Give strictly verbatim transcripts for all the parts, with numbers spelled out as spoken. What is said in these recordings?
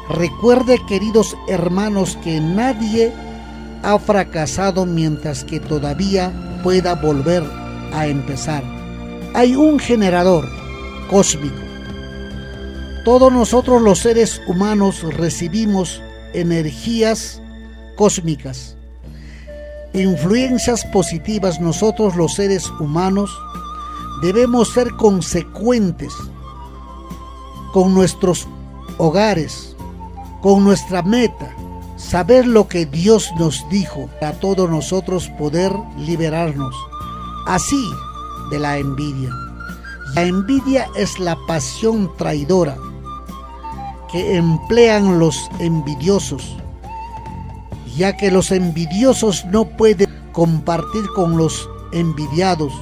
Recuerde, queridos hermanos, que nadie ha fracasado mientras que todavía pueda volver a empezar. Hay un generador cósmico. Todos nosotros los seres humanos recibimos energías cósmicas, influencias positivas. Nosotros los seres humanos debemos ser consecuentes con nuestros hogares, con nuestra meta, saber lo que Dios nos dijo, a todos nosotros poder liberarnos así de la envidia. La envidia es la pasión traidora que emplean los envidiosos, ya que los envidiosos no pueden compartir con los envidiados.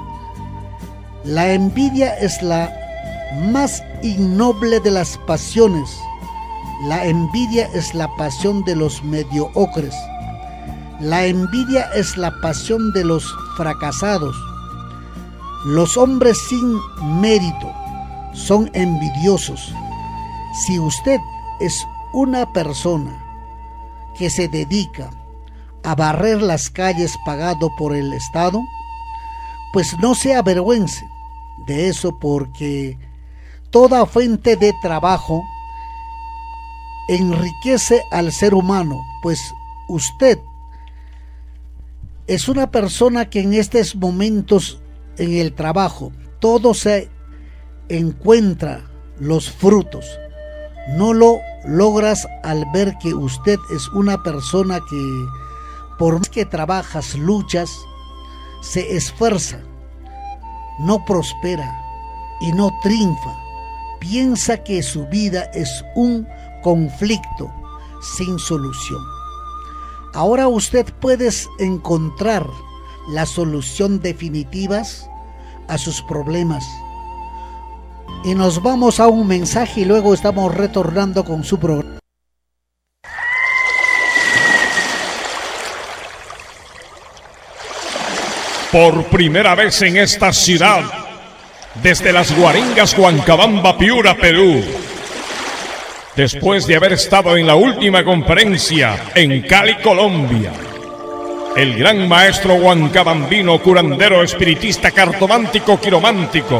La envidia es la más innoble de las pasiones. La envidia es la pasión de los mediocres. La envidia es la pasión de los fracasados. Los hombres sin mérito son envidiosos. Si usted es una persona que se dedica a barrer las calles pagado por el Estado, pues no se avergüence de eso, porque toda fuente de trabajo enriquece al ser humano, pues usted es una persona que en estos momentos en el trabajo todo se encuentra los frutos. No lo logras al ver que usted es una persona que por más que trabajas, luchas, se esfuerza, no prospera y no triunfa. Piensa que su vida es un conflicto sin solución. Ahora usted puede encontrar la solución definitiva a sus problemas. Y nos vamos a un mensaje y luego estamos retornando con su programa. Por primera vez en esta ciudad, desde las Guaringas, Huancabamba, Piura, Perú, después de haber estado en la última conferencia en Cali, Colombia, el gran maestro huancabambino, curandero, espiritista, cartomántico, quiromántico,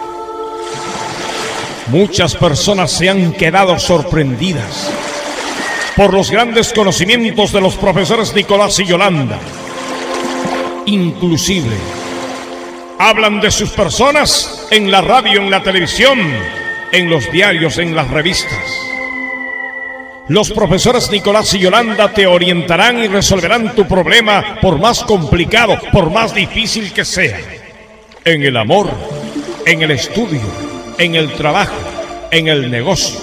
muchas personas se han quedado sorprendidas por los grandes conocimientos de los profesores Nicolás y Yolanda. Inclusive hablan de sus personas en la radio, en la televisión, en los diarios, en las revistas. Los profesores Nicolás y Yolanda te orientarán y resolverán tu problema, por más complicado, por más difícil que sea. En el amor, en el estudio, en el trabajo, en el negocio.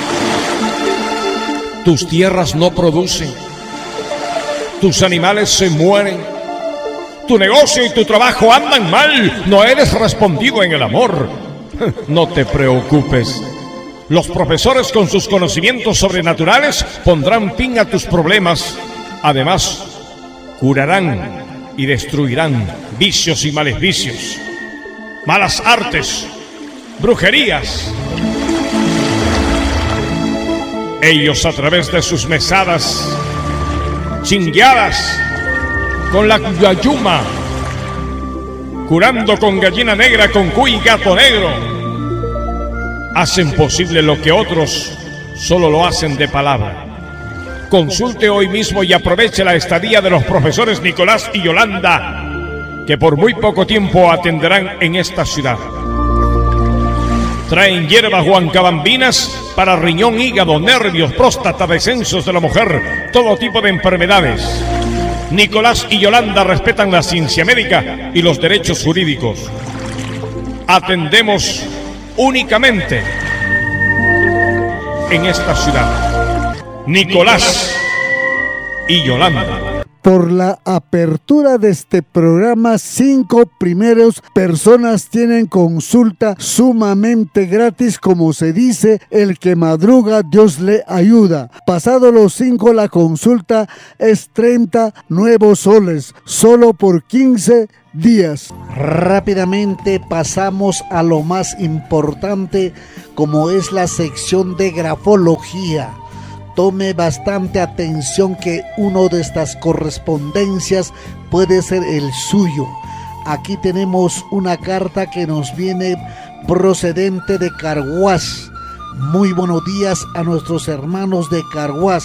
Tus tierras no producen, tus animales se mueren, tu negocio y tu trabajo andan mal, no eres respondido en el amor. No te preocupes. Los profesores, con sus conocimientos sobrenaturales, pondrán fin a tus problemas. Además, curarán y destruirán vicios y maleficios, malas artes, brujerías. Ellos, a través de sus mesadas, chingueadas, con la yayuma, curando con gallina negra, con cuy y gato negro, hacen posible lo que otros solo lo hacen de palabra. Consulte hoy mismo y aproveche la estadía de los profesores Nicolás y Yolanda, que por muy poco tiempo atenderán en esta ciudad. Traen hierbas huancabambinas para riñón, hígado, nervios, próstata, descensos de la mujer, todo tipo de enfermedades. Nicolás y Yolanda respetan la ciencia médica y los derechos jurídicos. Atendemos únicamente en esta ciudad. Nicolás y Yolanda. Por la apertura de este programa, cinco primeros personas tienen consulta sumamente gratis. Como se dice, el que madruga, Dios le ayuda. Pasado los cinco, la consulta es treinta nuevos soles, solo por quince días. Rápidamente pasamos a lo más importante, como es la sección de grafología. Tome bastante atención que uno de estas correspondencias puede ser el suyo. Aquí tenemos una carta que nos viene procedente de Carhuaz. Muy buenos días a nuestros hermanos de Carhuaz.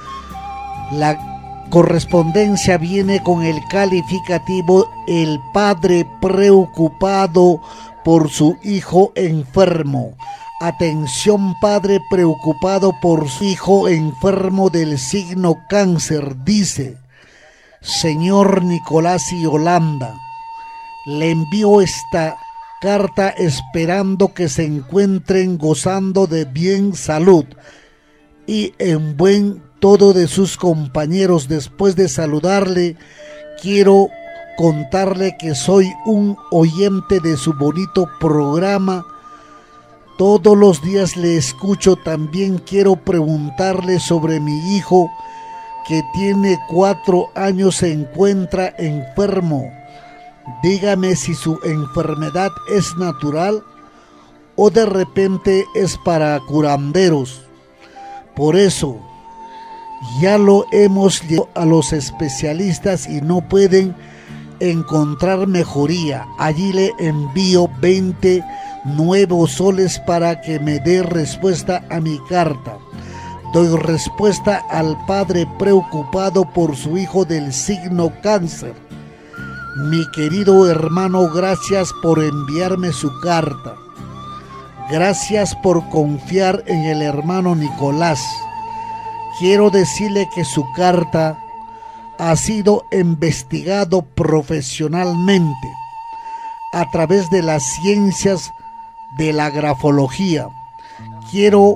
La correspondencia viene con el calificativo el padre preocupado por su hijo enfermo. Atención, padre preocupado por su hijo enfermo del signo cáncer. Dice: señor Nicolás y Yolanda, le envío esta carta esperando que se encuentren gozando de bien salud y en buen todo de sus compañeros. Después de saludarle, quiero contarle que soy un oyente de su bonito programa. Todos los días le escucho. También quiero preguntarle sobre mi hijo que tiene cuatro años, se encuentra enfermo. Dígame si su enfermedad es natural o de repente es para curanderos. Por eso ya lo hemos llevado a los especialistas y no pueden encontrar mejoría. Allí le envío veinte nuevos soles para que me dé respuesta a mi carta. Doy respuesta al padre preocupado por su hijo del signo cáncer. Mi querido hermano, gracias por enviarme su carta. Gracias por confiar en el hermano Nicolás. Quiero decirle que su carta ha sido investigado profesionalmente a través de las ciencias de la grafología. Quiero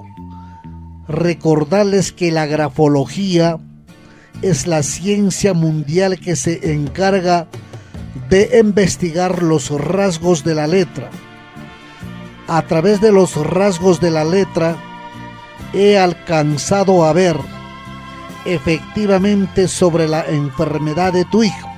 recordarles que la grafología es la ciencia mundial que se encarga de investigar los rasgos de la letra. A través de los rasgos de la letra he alcanzado a ver efectivamente sobre la enfermedad de tu hijo.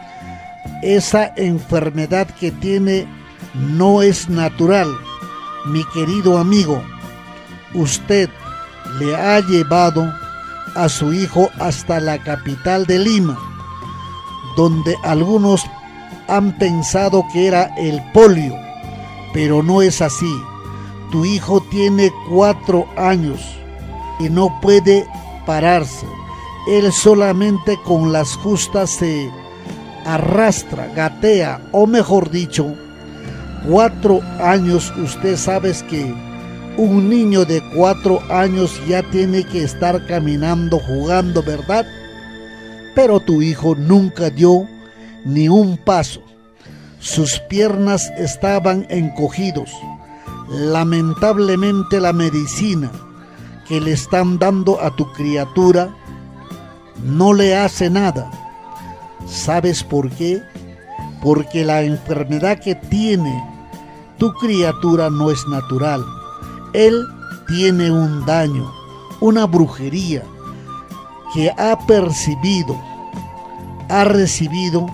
Esa enfermedad que tiene no es natural. Mi querido amigo, usted le ha llevado a su hijo hasta la capital de Lima, donde algunos han pensado que era el polio, pero no es así. Tu hijo tiene cuatro años y no puede pararse. Él solamente con las justas se arrastra, gatea, o mejor dicho, cuatro años. Usted sabe que un niño de cuatro años ya tiene que estar caminando, jugando, ¿verdad? Pero tu hijo nunca dio ni un paso. Sus piernas estaban encogidos. Lamentablemente la medicina que le están dando a tu criatura no le hace nada. ¿Sabes por qué? Porque la enfermedad que tiene tu criatura no es natural. Él tiene un daño, una brujería que ha percibido, ha recibido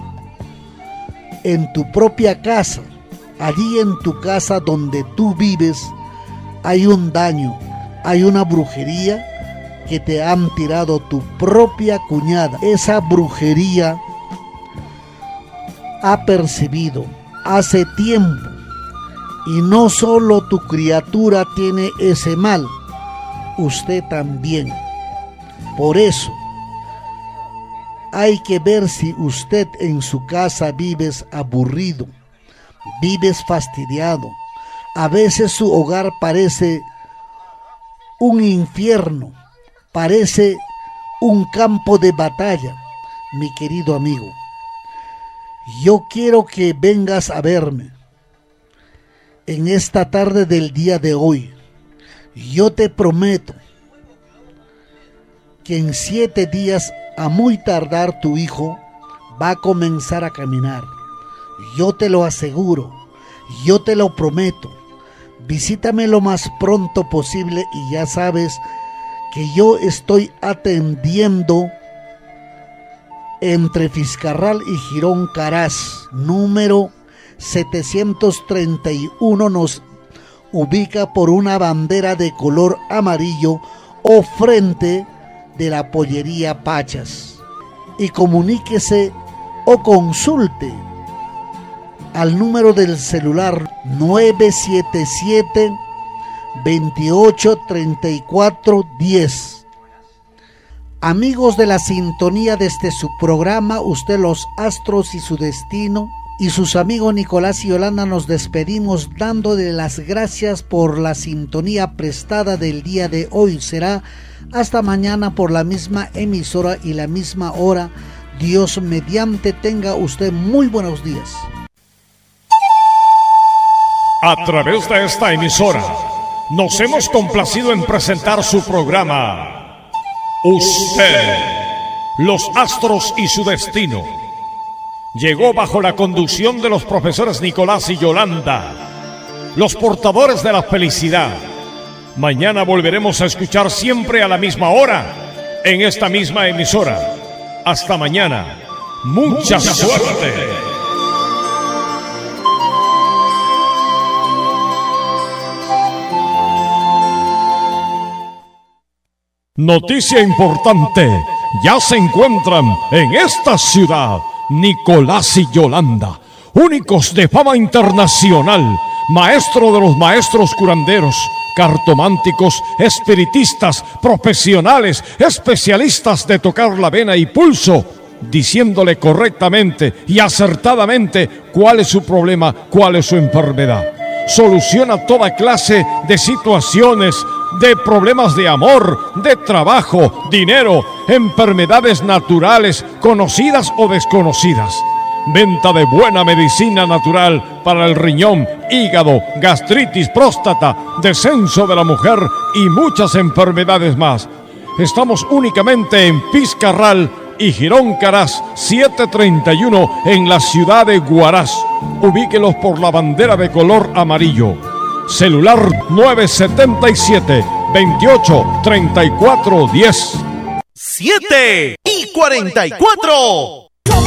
en tu propia casa. Allí en tu casa donde tú vives hay un daño, hay una brujería que te han tirado tu propia cuñada. Esa brujería ha percibido hace tiempo, y no solo tu criatura tiene ese mal, usted también. Por eso hay que ver si usted en su casa vives aburrido, vives fastidiado. A veces su hogar parece un infierno, parece un campo de batalla. Mi querido amigo, yo quiero que vengas a verme en esta tarde del día de hoy. Yo te prometo que en siete días a muy tardar tu hijo va a comenzar a caminar. Yo te lo aseguro, yo te lo prometo. Visítame lo más pronto posible y ya sabes que yo estoy atendiendo entre Fiscarral y Girón Caraz, número setecientos treinta y uno. Nos ubica por una bandera de color amarillo o frente de la Pollería Pachas. Y comuníquese o consulte al número del celular nueve siete siete, veintiocho, treinta y cuatro, diez. Amigos de la sintonía desde su programa Usted, los Astros y su Destino, y sus amigos Nicolás y Yolanda, nos despedimos dándole las gracias por la sintonía prestada del día de hoy. Será hasta mañana por la misma emisora y la misma hora. Dios mediante, tenga usted muy buenos días. A través de esta emisora nos hemos complacido en presentar su programa Usted, los Astros y su Destino. Llegó bajo la conducción de los profesores Nicolás y Yolanda, los portadores de la felicidad. Mañana volveremos a escuchar siempre a la misma hora en esta misma emisora. Hasta mañana. Mucha, Mucha suerte. suerte. Noticia importante. Ya se encuentran en esta ciudad Nicolás y Yolanda, únicos de fama internacional, maestro de los maestros curanderos, cartománticos, espiritistas, profesionales, especialistas de tocar la vena y pulso, diciéndole correctamente y acertadamente cuál es su problema, cuál es su enfermedad. Soluciona toda clase de situaciones, de problemas de amor, de trabajo, dinero, enfermedades naturales, conocidas o desconocidas. Venta de buena medicina natural para el riñón, hígado, gastritis, próstata, descenso de la mujer y muchas enfermedades más. Estamos únicamente en Fiscarral y Girón Caraz setecientos treinta y uno en la ciudad de Huaraz. Ubíquelos por la bandera de color amarillo. Celular nueve siete siete, veintiocho, treinta y cuatro, diez. siete y cuarenta y cuatro.